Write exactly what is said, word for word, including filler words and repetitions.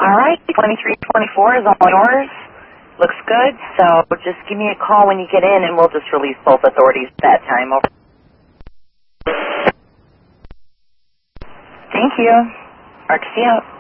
All right, twenty-three twenty-four is all yours. Looks good, so just give me a call when you get in, and we'll just release both authorities at that time. Over. Thank you. R T C out.